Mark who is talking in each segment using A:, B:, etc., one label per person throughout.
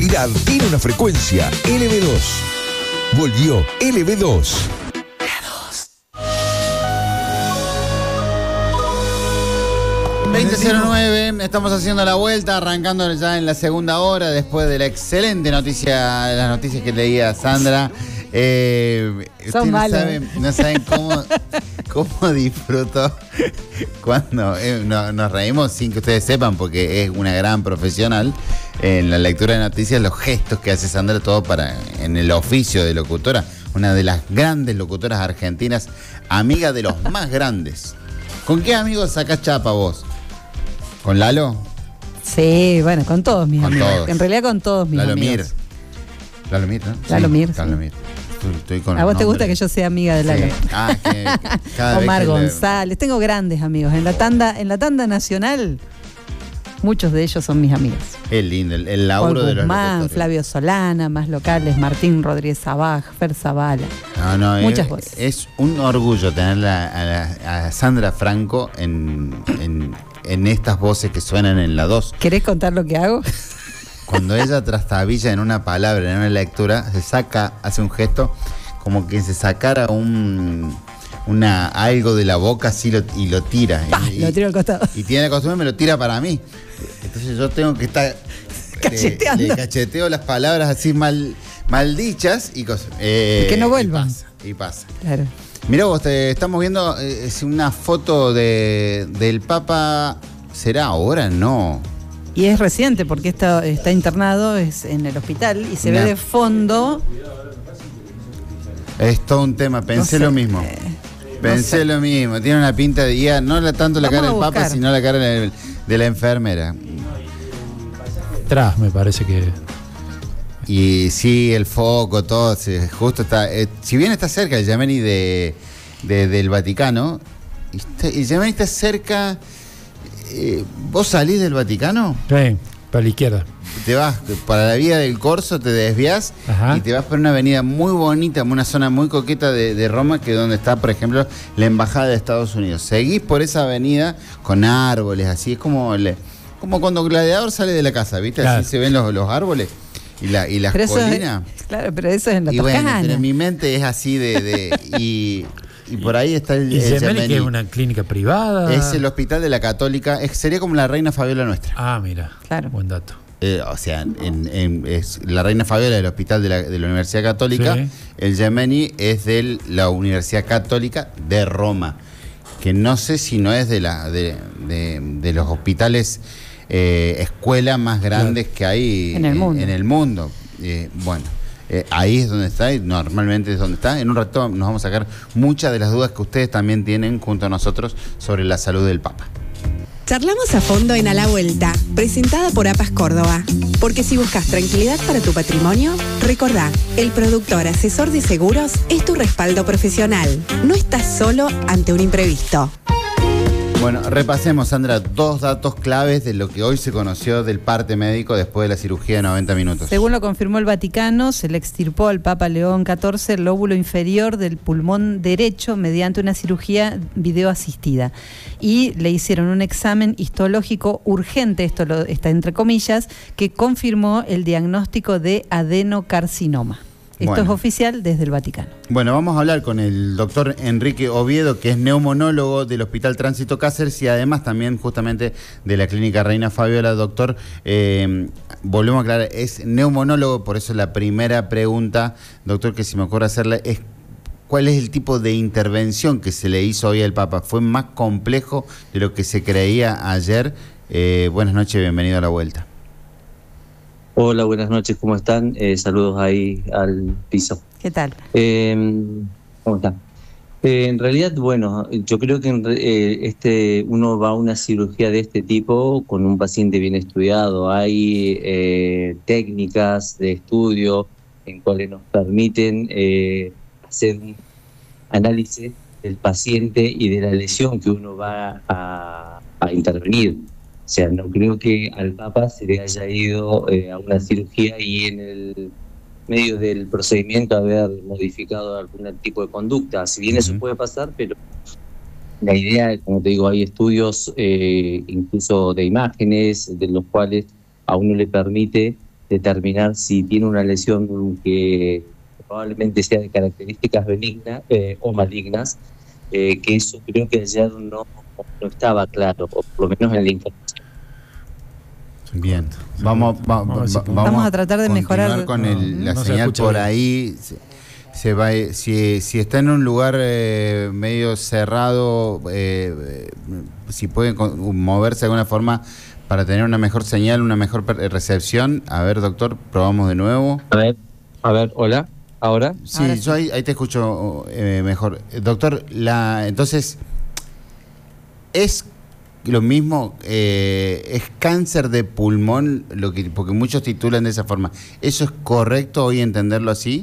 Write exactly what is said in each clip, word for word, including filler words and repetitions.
A: velocidad tiene una frecuencia. L B dos. Volvió L B dos.
B: veinte cero nueve, estamos haciendo la vuelta, arrancando ya en la segunda hora después de la excelente noticia, de las noticias que leía Sandra. Eh,
C: Son malos.
B: No saben, no saben cómo, cómo disfruto cuando eh, no, nos reímos sin que ustedes sepan, porque es una gran profesional en la lectura de noticias, los gestos que hace Sandra, todo para en el oficio de locutora, una de las grandes locutoras argentinas, amiga de los más grandes. ¿Con qué amigos sacás chapa vos? ¿Con Lalo?
C: Sí, bueno, con todos mis
B: con
C: amigos.
B: Todos.
C: En realidad con todos mis
B: Lalo
C: amigos.
B: Mir. Lalo Mir, ¿no?
C: Lalo
B: sí,
C: Mir,
B: Lalo
C: sí.
B: Mir. Estoy, estoy con
C: ¿A vos
B: el
C: te gusta
B: nombre.
C: que yo sea amiga de Lalo?
B: Sí. Ah, que cada
C: Omar
B: vez que
C: González. Tengo grandes amigos. En la tanda, en la tanda nacional, muchos de ellos son mis amigos.
B: le... Es lindo, el, el laburo
C: Paul
B: de los
C: Guzmán,
B: locutores.
C: Flavio Solana, más locales, Martín Rodríguez Sabaj, Fer Zavala.
B: No, no,
C: Muchas
B: es,
C: voces.
B: es un orgullo tener a, la, a Sandra Franco en, en, en estas voces que suenan en la dos.
C: ¿Querés contar lo que hago?
B: Cuando ella trastabilla en una palabra, en una lectura, se saca, hace un gesto como que se sacara un una algo de la boca así lo, y lo tira.
C: ¡Pah!
B: Y,
C: Lo tiro al costado.
B: Y tiene la costumbre, me lo tira para mí. Entonces yo tengo que estar
C: Cacheteando.
B: Le, le cacheteo las palabras así mal, mal dichas y cosas. Eh,
C: Y que no vuelvan.
B: Y pasa, y pasa.
C: Claro.
B: Mirá vos, te estamos viendo eh, es una foto de, del Papa. ¿Será ahora? No.
C: Y es reciente porque está, está internado, es en el hospital y se
B: Nah.
C: ve de fondo.
B: Es todo un tema, pensé
C: No sé,
B: lo mismo.
C: eh,
B: Pensé
C: no sé.
B: lo mismo, tiene una pinta de guía, no la, tanto la
C: Vamos
B: cara
C: a
B: del Papa,
C: buscar.
B: sino la cara de, de la enfermera.
D: Atrás me parece que...
B: Y sí, el foco, todo, sí, justo está. Eh, si bien está cerca el Gemelli de, de- del Vaticano, está- el Gemelli está cerca. eh, ¿Vos salís del Vaticano?
D: Sí, para la izquierda.
B: Te vas para la vía del Corso, te desvías
D: Ajá.
B: y te vas por una avenida muy bonita, una zona muy coqueta de, de Roma, que es donde está, por ejemplo, la Embajada de Estados Unidos. Seguís por esa avenida con árboles, así es como, le- como cuando Gladiador sale de la casa, ¿viste?
D: Claro.
B: Así se ven los, los árboles y, la, y las
C: Pero eso es,
B: colinas.
C: claro, pero eso es en la
B: Y
C: Toscana.
B: bueno, pero en mi mente es así de... de- y, y por ahí está el,
D: ¿Y
B: el
D: Gemelli,
B: Gemelli.
D: que es una clínica privada?
B: Es el hospital de la Católica, es- sería como la Reina Fabiola nuestra.
D: Ah, mira.
C: Claro.
D: Buen dato.
B: Eh, o sea, en, en- es la Reina Fabiola del Hospital de la, de la Universidad Católica,
D: Sí.
B: el Gemelli es de la Universidad Católica de Roma, que no sé si no es de la de, de- de los hospitales eh, escuela más grandes que hay
C: En el mundo.
B: en el mundo. Eh, bueno, eh, ahí es donde está y normalmente es donde está. En un rato nos vamos a sacar muchas de las dudas que ustedes también tienen junto a nosotros sobre la salud del Papa.
E: Charlamos a fondo en A la Vuelta, presentada por APAS Córdoba. Porque si buscas tranquilidad para tu patrimonio, recordá, el productor asesor de seguros es tu respaldo profesional. No estás solo ante un imprevisto.
B: Bueno, repasemos, Sandra, dos datos claves de lo que hoy se conoció del parte médico después de la cirugía de noventa minutos.
C: Según lo confirmó el Vaticano, se le extirpó al Papa León catorce el lóbulo inferior del pulmón derecho mediante una cirugía videoasistida. Y le hicieron un examen histológico urgente, esto lo, está entre comillas, que confirmó el diagnóstico de adenocarcinoma. Esto
B: Bueno.
C: es oficial desde el Vaticano.
B: Bueno, vamos a hablar con el doctor Enrique Oviedo, que es neumonólogo del Hospital Tránsito Cáceres y además también justamente de la Clínica Reina Fabiola. Doctor, eh, volvemos a aclarar, es neumonólogo, por eso la primera pregunta, doctor, que se me ocurre hacerle es ¿cuál es el tipo de intervención que se le hizo hoy al Papa? ¿Fue más complejo de lo que se creía ayer? Eh, buenas noches, bienvenido a la vuelta.
F: Hola, buenas noches, ¿cómo están? Eh, saludos ahí al piso.
C: ¿Qué tal?
F: Eh, ¿Cómo están? Eh, en realidad, bueno, yo creo que en re- eh, este uno va a una cirugía de este tipo con un paciente bien estudiado. Hay eh, técnicas de estudio en cuales nos permiten eh, hacer un análisis del paciente y de la lesión que uno va a, a intervenir. O sea, no creo que al Papa se le haya ido eh, a una cirugía y en el medio del procedimiento haber modificado algún tipo de conducta. Si bien eso
B: Ujú.
F: puede pasar, pero la idea, como te digo, hay estudios eh, incluso de imágenes, de los cuales a uno le permite determinar si tiene una lesión que probablemente sea de características benignas eh, o malignas, eh, que eso creo que ayer no, no estaba claro, o por lo menos en la información.
B: Bien, vamos, va, va,
D: Vamos a ver si
B: vamos,
C: Vamos a tratar de
B: continuar
C: mejorar.
B: con el,
D: No,
B: la
D: no se
B: señal
D: escucha
B: por
D: bien.
B: ahí. Se, se va, si, si está en un lugar eh, medio cerrado, eh, si puede con- moverse de alguna forma para tener una mejor señal, una mejor per- recepción. A ver, doctor, probamos de nuevo.
F: A ver, a ver, hola, ahora.
B: Sí,
C: Ahora
B: yo ahí, ahí te escucho eh, mejor. Eh, Doctor, la, entonces, ¿es lo mismo? Eh, ¿Es cáncer de pulmón? Lo que, porque muchos titulan de esa forma. ¿Eso es correcto hoy entenderlo así?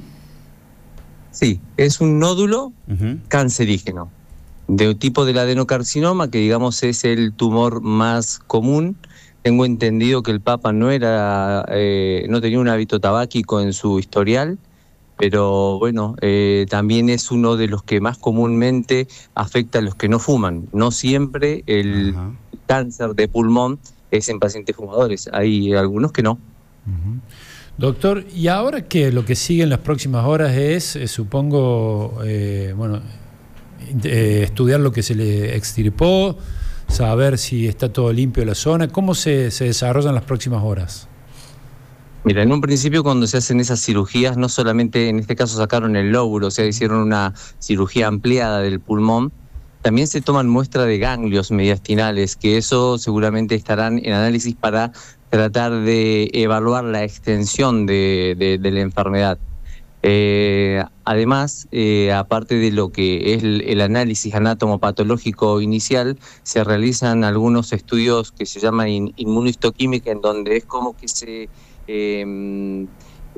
F: Sí, es un nódulo
B: Ujú.
F: cancerígeno de tipo del adenocarcinoma, que digamos es el tumor más común. Tengo entendido que el Papa no era, eh, no tenía un hábito tabáquico en su historial, pero bueno, eh, también es uno de los que más comúnmente afecta a los que no fuman. No siempre el
B: Ajá.
F: cáncer de pulmón es en pacientes fumadores, hay algunos que no.
D: Ujú. Doctor, ¿y ahora qué? Lo que sigue en las próximas horas es, eh, supongo, eh, bueno, eh, estudiar lo que se le extirpó, saber si está todo limpio en la zona. ¿Cómo se, se desarrollan las próximas horas?
F: Mira, en un principio cuando se hacen esas cirugías, no solamente en este caso sacaron el lóbulo, o sea, hicieron una cirugía ampliada del pulmón, también se toman muestra de ganglios mediastinales, que eso seguramente estarán en análisis para tratar de evaluar la extensión de, de, de la enfermedad. Eh, además, eh, aparte de lo que es el, el análisis anatomopatológico inicial, se realizan algunos estudios que se llaman in, inmunohistoquímica, en donde es como que se... Eh,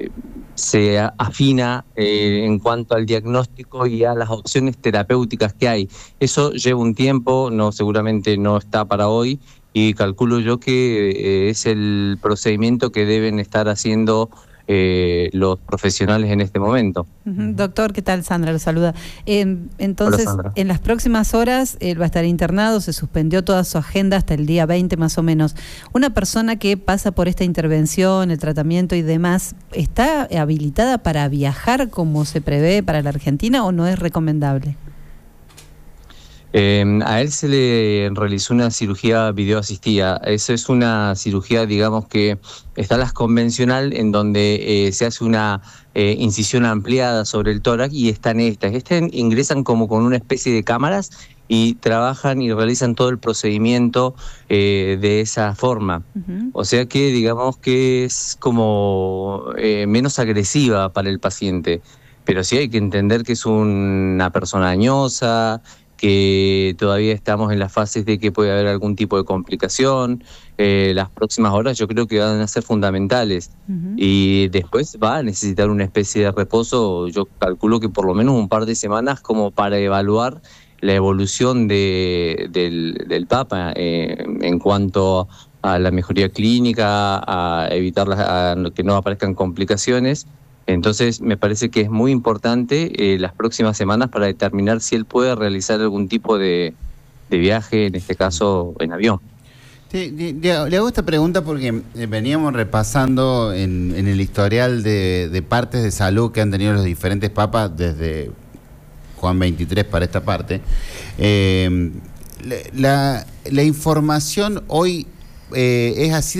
F: se afina eh, en cuanto al diagnóstico y a las opciones terapéuticas que hay. Eso lleva un tiempo, no seguramente no está para hoy, y calculo yo que eh, es el procedimiento que deben estar haciendo eh, los profesionales en este momento.
C: Ujú. Doctor, ¿qué tal? Sandra lo saluda. Eh, entonces,
F: Hola, Sandra.
C: en las próximas horas él va a estar internado, se suspendió toda su agenda hasta el día veinte más o menos. Una persona que pasa por esta intervención, el tratamiento y demás, ¿está habilitada para viajar como se prevé para la Argentina o no es recomendable?
F: Eh, a él se le realizó una cirugía videoasistida. Esa es una cirugía, digamos que está la convencional, en donde eh, se hace una eh, incisión ampliada sobre el tórax, y están estas. Estas ingresan como con una especie de cámaras y trabajan y realizan todo el procedimiento eh, de esa forma.
C: Uh-huh.
F: O sea que digamos que es como eh, menos agresiva para el paciente. Pero sí hay que entender que es una persona añosa, que todavía estamos en las fases de que puede haber algún tipo de complicación. Eh, las próximas horas yo creo que van a ser fundamentales.
C: Uh-huh.
F: Y después va a necesitar una especie de reposo, yo calculo que por lo menos un par de semanas, como para evaluar la evolución de, del, del Papa eh, en cuanto a la mejoría clínica, a evitar las, a que no aparezcan complicaciones. Entonces me parece que es muy importante eh, las próximas semanas para determinar si él puede realizar algún tipo de, de viaje, en este caso en avión.
B: Sí, le, le hago esta pregunta porque eh, veníamos repasando en, en el historial de, de partes de salud que han tenido los diferentes papas desde Juan veintitrés para esta parte. Eh, la, la información hoy eh, es así